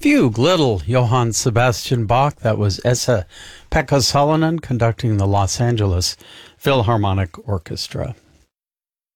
Fugue, Little, Johann Sebastian Bach. That was Esa-Pekka Salonen conducting the Los Angeles Philharmonic Orchestra.